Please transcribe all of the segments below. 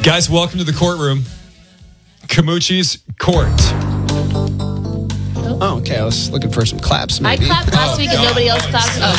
Guys, welcome to the courtroom. Camucci's court. Oh, okay. I was looking for some claps, maybe. I clapped last week and nobody else clapped. Oh,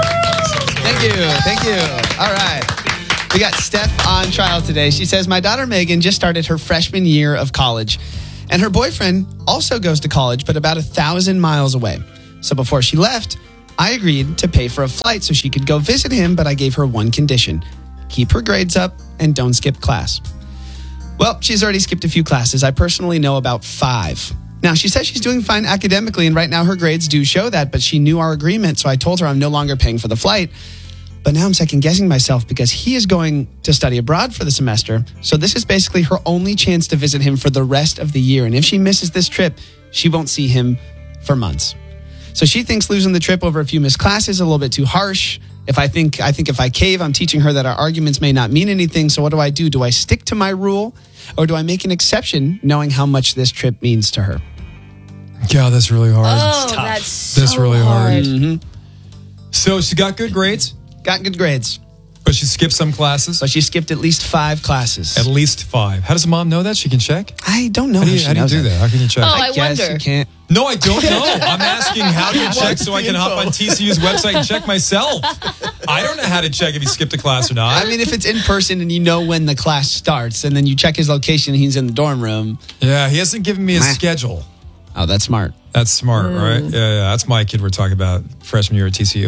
Thank you. All right. We got Steph on trial today. She says, my daughter Megan just started her freshman year of college, and her boyfriend also goes to college, but about 1,000 miles away. So before she left, I agreed to pay for a flight so she could go visit him, but I gave her one condition: keep her grades up and don't skip class. Well, she's already skipped a few classes. I personally know about 5. Now, she says she's doing fine academically, and right now her grades do show that, but she knew our agreement, so I told her I'm no longer paying for the flight. But now I'm second-guessing myself because he is going to study abroad for the semester, so this is basically her only chance to visit him for the rest of the year, and if she misses this trip, she won't see him for months. So she thinks losing the trip over a few missed classes is a little bit too harsh. I think if I cave, I'm teaching her that our arguments may not mean anything. So what do I do? Do I stick to my rule, or do I make an exception knowing how much this trip means to her? Yeah, that's really hard. Oh, that's so That's really hard. Mm-hmm. So she got good grades, Got good grades, but she skipped some classes. but she skipped at least 5 classes. At least 5. How does mom know that? She can check? I don't know How do how you, she how do, you knows do that? How can you check? Oh, I guess wonder. you can't. No, I don't know. I'm asking how do you check so I can hop on TCU's website and check myself. I don't know how to check if he skipped a class or not. I mean, if it's in person and you know when the class starts, and then you check his location and he's in the dorm room. Yeah, he hasn't given me his schedule. Oh, that's smart. That's smart, right? Yeah, that's my kid we're talking about, freshman year at TCU.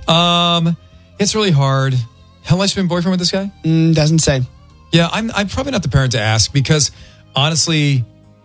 It's really hard. How long has she been boyfriend with this guy? Doesn't say. Yeah, I'm probably not the parent to ask because honestly,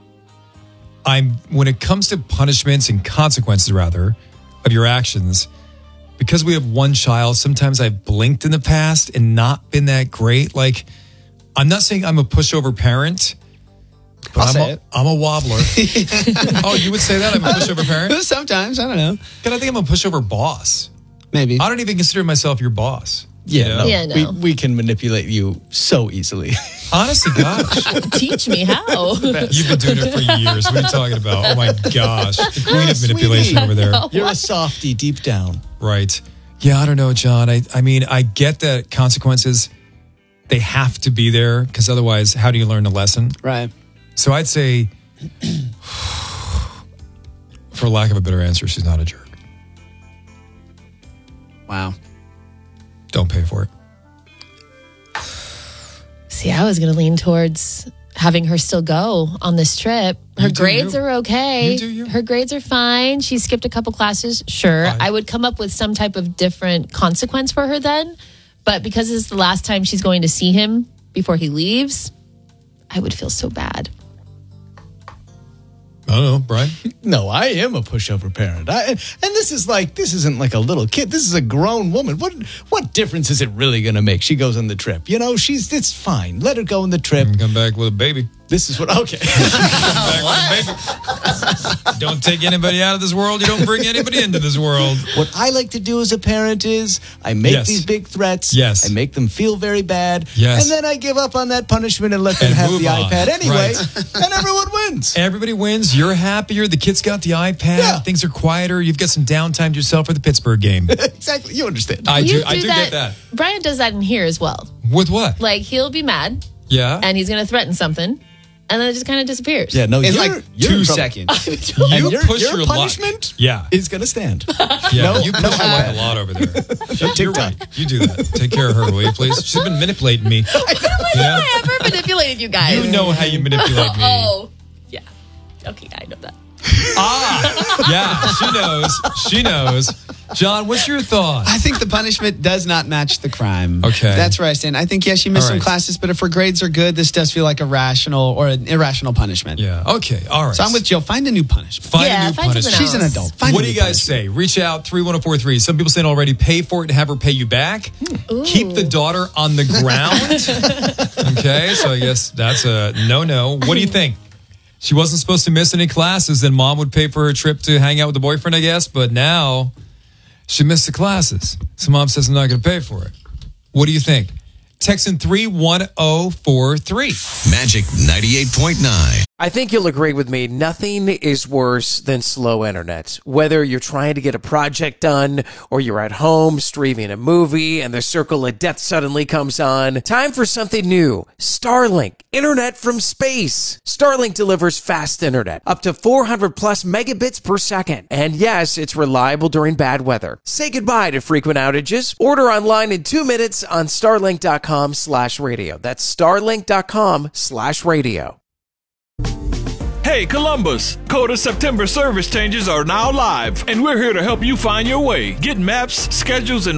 when it comes to punishments and consequences rather of your actions, because we have one child, sometimes I've blinked in the past and not been that great. Like, I'm not saying I'm a pushover parent, but I'm a wobbler. Oh, you would say that? I'm a pushover parent? Sometimes, I don't know. But I think I'm a pushover boss. Maybe. I don't even consider myself your boss. Yeah, You know? no. Yeah, no. We can manipulate you so easily. Honestly, gosh. Teach me how. You've been doing it for years. What are you talking about? Oh, my gosh. The queen of manipulation over there. You're a softie deep down. Right. Yeah, I don't know, John. I mean, I get that consequences, they have to be there because otherwise, how do you learn a lesson? Right. So I'd say, for lack of a better answer, she's not a jerk. Wow. Don't pay for it. See, I was going to lean towards having her still go on this trip. Her grades are okay. You do you. Her grades are fine. She skipped a couple classes. Sure. Fine. I would come up with some type of different consequence for her then. But because this is the last time she's going to see him before he leaves, I would feel so bad. I don't know, Brian. No, I am a pushover parent. And this isn't like a little kid. This is a grown woman. What difference is it really going to make? She goes on the trip. You know, it's fine. Let her go on the trip. Come back with a baby. This is what, okay. Come back with a baby. Don't take anybody out of this world. You don't bring anybody into this world. What I like to do as a parent is I make Yes. these big threats. Yes. I make them feel very bad. Yes. And then I give up on that punishment and let them And have move the on. iPad anyway. Right. And everyone wins. Everybody wins. You're happier. The kid's got the iPad. Yeah. Things are quieter. You've got some downtime to yourself for the Pittsburgh game. Exactly. You understand. I You do get that. Brian does that in here as well. With what? Like, he'll be mad Yeah. and he's going to threaten something. And then it just kind of disappears. Yeah, no, In you're, like you're 2 in trouble. seconds. You And push your your punishment luck. Yeah. is going to stand. Yeah. No, You push no your luck a iPad. lot over there. You're TikTok. right. You do that. Take care of her, will you, please? She's been manipulating me. Have I ever manipulated you guys? You know how you manipulate me. Oh, yeah. Okay, I know that. Yeah, she knows. John, what's your thought? I think the punishment does not match the crime. Okay. That's where I stand. I think, yes, she missed All some right. classes, but if her grades are good, this does feel like a rational or an irrational punishment. Yeah. Okay. All right. So I'm with Jill. Find a new punishment. Find Yeah, a new find something punishment. She's an else. adult. Find What a do new you guys say? Reach out 31043. Some people saying already pay for it and have her pay you back. Keep the daughter on the ground. Okay, so I guess that's a no. What do you think? She wasn't supposed to miss any classes, then mom would pay for her trip to hang out with the boyfriend, I guess. But now she missed the classes. So mom says, I'm not going to pay for it. What do you think? Text in 31043. Magic 98.9. I think you'll agree with me. Nothing is worse than slow internet. Whether you're trying to get a project done or you're at home streaming a movie and the circle of death suddenly comes on, time for something new. Starlink, internet from space. Starlink delivers fast internet, up to 400 plus megabits per second. And yes, it's reliable during bad weather. Say goodbye to frequent outages. Order online in 2 minutes on starlink.com/radio. That's starlink.com/radio. Hey Columbus, Coda September service changes are now live, and we're here to help you find your way. Get maps, schedules, and